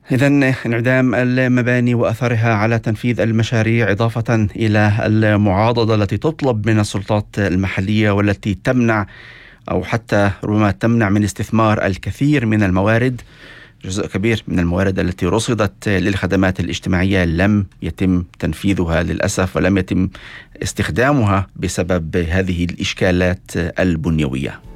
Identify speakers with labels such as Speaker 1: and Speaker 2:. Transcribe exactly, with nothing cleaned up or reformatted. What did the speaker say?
Speaker 1: إذن انعدام المباني وأثرها على تنفيذ المشاريع، إضافة إلى المعاضدة التي تطلب من السلطات المحلية والتي تمنع أو حتى ربما تمنع من استثمار الكثير من الموارد. جزء كبير من الموارد التي رصدت للخدمات الاجتماعية لم يتم تنفيذها للأسف، ولم يتم استخدامها بسبب هذه الإشكالات البنيوية.